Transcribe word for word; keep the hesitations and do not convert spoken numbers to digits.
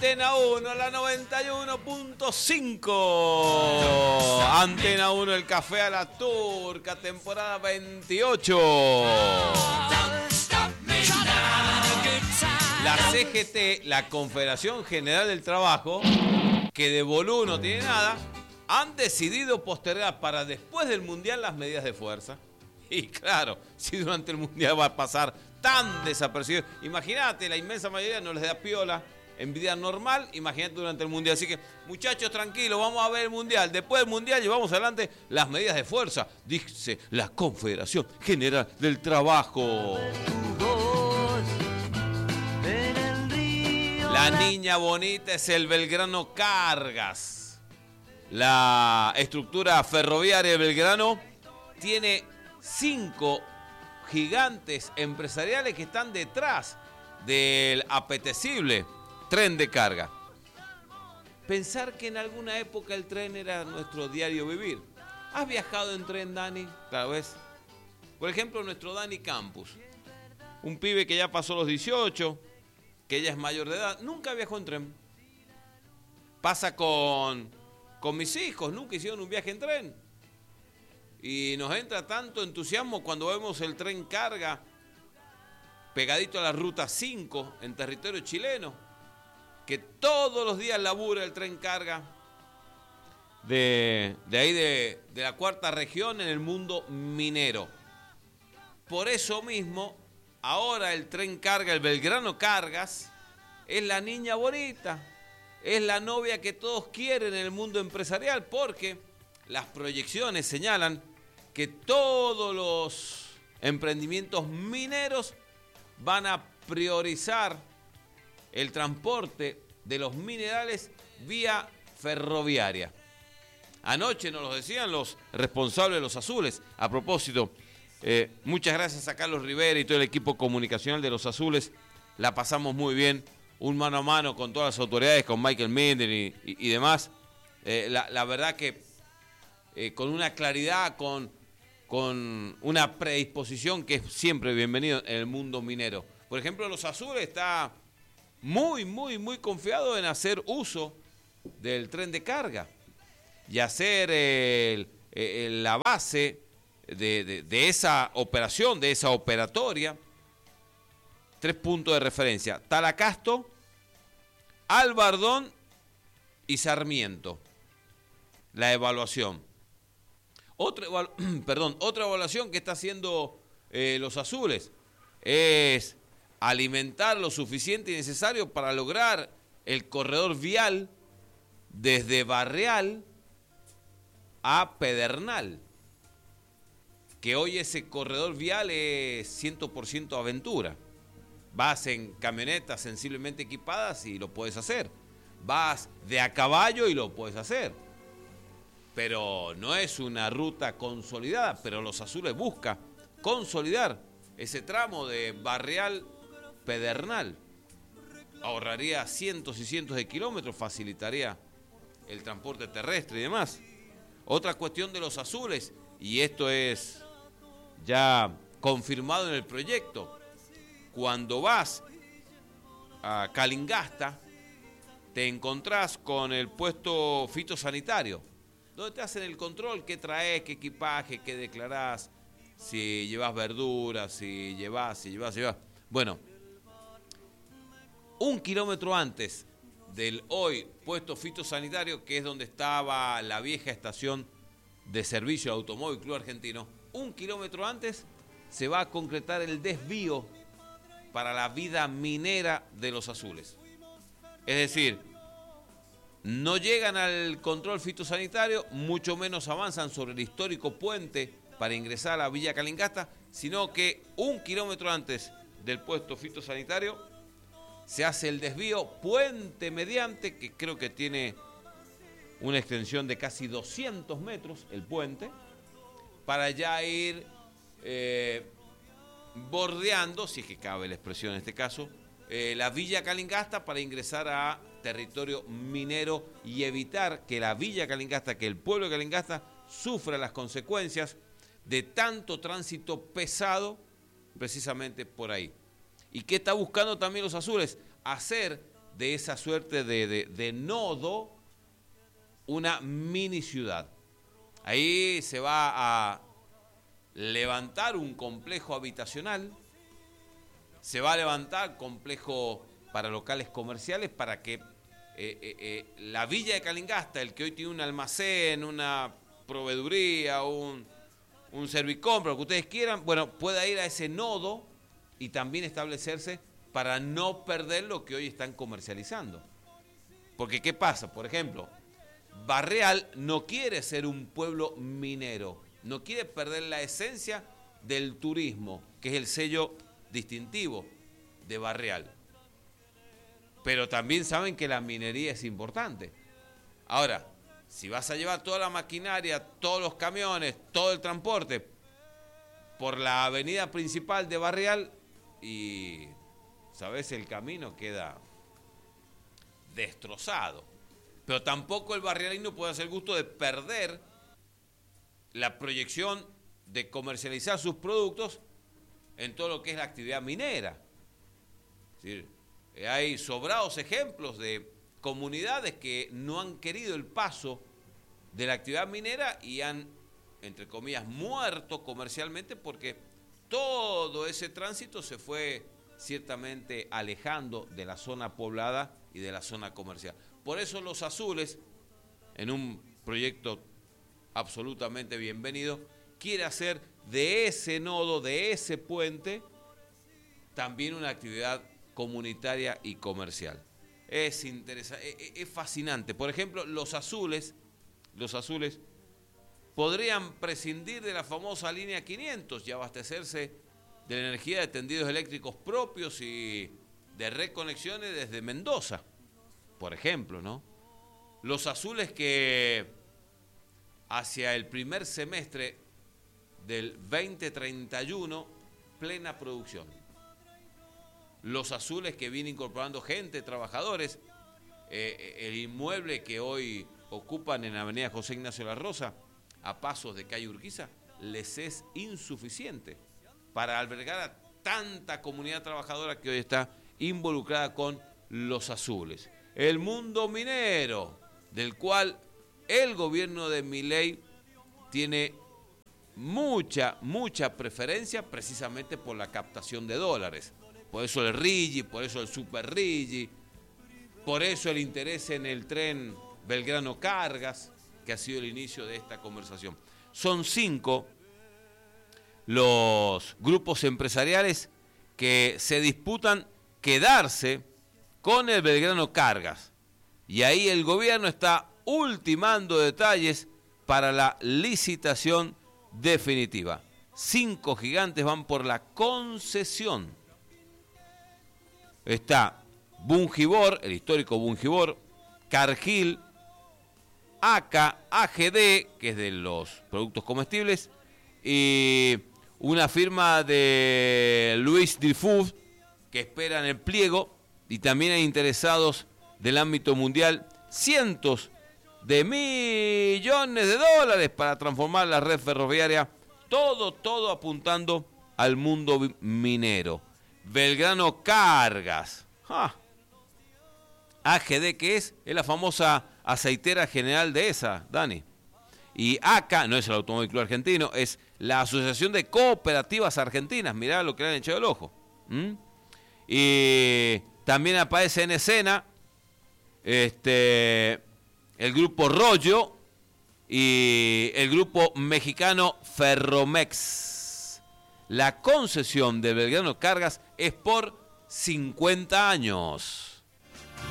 Antena uno, la noventa y uno punto cinco. Antena uno, el café a la turca, temporada veintiocho. La C G T, la Confederación General del Trabajo, que de boludo no tiene nada, han decidido postergar para después del Mundial las medidas de fuerza. Y claro, si durante el Mundial va a pasar tan desapercibido, imagínate, la inmensa mayoría no les da piola en vida normal, imagínate durante el Mundial. Así que, muchachos, tranquilos, vamos a ver el Mundial. Después del Mundial llevamos adelante las medidas de fuerza, dice la Confederación General del Trabajo. La niña bonita es el Belgrano Cargas. La estructura ferroviaria de Belgrano tiene cinco gigantes empresariales que están detrás del apetecible tren de carga. Pensar que en alguna época el tren era nuestro diario vivir. ¿Has viajado en tren, Dani? Tal vez. Por ejemplo, nuestro Dani Campus. Un pibe que ya pasó los dieciocho, que ya es mayor de edad, nunca viajó en tren. Pasa con, con mis hijos, nunca hicieron un viaje en tren. Y nos entra tanto entusiasmo cuando vemos el tren carga pegadito a la ruta cinco en territorio chileno, que todos los días labura el tren carga de, de ahí de, de la cuarta región en el mundo minero. Por eso mismo, ahora el tren carga, el Belgrano Cargas, es la niña bonita, es la novia que todos quieren en el mundo empresarial, porque las proyecciones señalan que todos los emprendimientos mineros van a priorizar el transporte de los minerales vía ferroviaria. Anoche nos lo decían los responsables de los azules. A propósito, eh, muchas gracias a Carlos Rivera y todo el equipo comunicacional de los azules. La pasamos muy bien, un mano a mano con todas las autoridades, con Michael Minden y, y, y demás. Eh, la, la verdad que eh, con una claridad, con... con una predisposición que es siempre bienvenido en el mundo minero. Por ejemplo, los azules está muy, muy, muy confiado en hacer uso del tren de carga y hacer el, el, la base de, de, de esa operación, de esa operatoria. Tres puntos de referencia: Talacasto, Albardón y Sarmiento. La evaluación. Otra, perdón, otra evaluación que está haciendo eh, los azules es alimentar lo suficiente y necesario para lograr el corredor vial desde Barreal a Pedernal, que hoy ese corredor vial es cien por ciento aventura. Vas en camionetas sensiblemente equipadas y lo puedes hacer. Vas de a caballo y lo puedes hacer. Pero no es una ruta consolidada, pero los azules buscan consolidar ese tramo de Barreal-Pedernal. Ahorraría cientos y cientos de kilómetros, facilitaría el transporte terrestre y demás. Otra cuestión de los azules, y esto es ya confirmado en el proyecto: cuando vas a Calingasta, te encontrás con el puesto fitosanitario, donde te hacen el control, qué traes, qué equipaje, qué declarás, si llevas verduras, si llevas, si llevas, si llevas. Bueno, un kilómetro antes del hoy puesto fitosanitario, que es donde estaba la vieja estación de servicio de Automóvil Club Argentino, un kilómetro antes se va a concretar el desvío para la vida minera de los azules. Es decir, no llegan al control fitosanitario, mucho menos avanzan sobre el histórico puente para ingresar a la Villa Calingasta, sino que un kilómetro antes del puesto fitosanitario se hace el desvío puente mediante, que creo que tiene una extensión de casi doscientos metros, el puente, para ya ir eh, bordeando, si es que cabe la expresión en este caso, eh, la Villa Calingasta para ingresar a territorio minero y evitar que la Villa Calingasta, que el pueblo de Calingasta sufra las consecuencias de tanto tránsito pesado precisamente por ahí. ¿Y qué está buscando también los azules? Hacer de esa suerte de, de, de nodo una mini ciudad. Ahí se va a levantar un complejo habitacional, se va a levantar complejo para locales comerciales para que eh, eh, eh, la villa de Calingasta, el que hoy tiene un almacén, una proveeduría, un, un servicompra, lo que ustedes quieran, bueno, pueda ir a ese nodo y también establecerse para no perder lo que hoy están comercializando. Porque ¿qué pasa? Por ejemplo, Barreal no quiere ser un pueblo minero, no quiere perder la esencia del turismo, que es el sello distintivo de Barreal. Pero también saben que la minería es importante. Ahora, si vas a llevar toda la maquinaria, todos los camiones, todo el transporte por la avenida principal de Barreal, y sabes, el camino queda destrozado. Pero tampoco el barrialino puede hacer gusto de perder la proyección de comercializar sus productos en todo lo que es la actividad minera. Es decir, hay sobrados ejemplos de comunidades que no han querido el paso de la actividad minera y han, entre comillas, muerto comercialmente porque todo ese tránsito se fue ciertamente alejando de la zona poblada y de la zona comercial. Por eso Los Azules, en un proyecto absolutamente bienvenido, quiere hacer de ese nodo, de ese puente, también una actividad comunitaria y comercial. Es interesante, es fascinante. Por ejemplo, Los Azules, Los Azules podrían prescindir de la famosa línea quinientos y abastecerse de la energía de tendidos eléctricos propios y de reconexiones desde Mendoza, por ejemplo, ¿no? Los Azules que hacia el primer semestre del veinte treinta y uno, plena producción. Los Azules que viene incorporando gente, trabajadores. Eh, el inmueble que hoy ocupan en la avenida José Ignacio La Rosa, a pasos de calle Urquiza, les es insuficiente para albergar a tanta comunidad trabajadora que hoy está involucrada con Los Azules. El mundo minero, del cual el gobierno de Milei tiene mucha, mucha preferencia precisamente por la captación de dólares. Por eso el Rigi, por eso el Super Rigi, por eso el interés en el tren Belgrano Cargas, que ha sido el inicio de esta conversación. Son cinco los grupos empresariales que se disputan quedarse con el Belgrano Cargas. Y ahí el gobierno está ultimando detalles para la licitación definitiva. Cinco gigantes van por la concesión. Está Bungibor, el histórico Bungibor, Cargill, A C A, A G D, que es de los productos comestibles, y una firma de Louis Dreyfus, que esperan el pliego, y también hay interesados del ámbito mundial, cientos de millones de dólares para transformar la red ferroviaria, todo, todo apuntando al mundo minero. Belgrano Cargas, ¡ja! A G D, ¿qué es? Es la famosa aceitera general de esa, Dani. Y A C A, no es el Automóvil Club Argentino, es la Asociación de Cooperativas Argentinas. Mirá lo que le han echado el ojo. ¿Mm? Y también aparece en escena este, el grupo Rollo y el grupo mexicano Ferromex. La concesión de Belgrano Cargas es por cincuenta años.